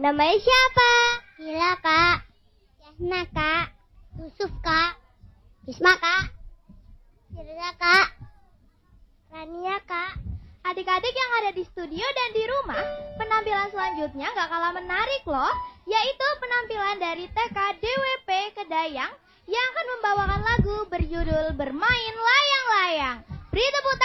Namanya siapa? Gila, Kak. Yasna, Kak. Yusuf, Kak. Isma, Kak. Firza, Kak. Rania, Kak. Adik-adik yang ada di studio dan di rumah, penampilan selanjutnya gak kalah menarik loh, yaitu penampilan dari TK DWP Kedayang yang akan membawakan lagu berjudul Bermain Layang-Layang. Beri tepuk tangan.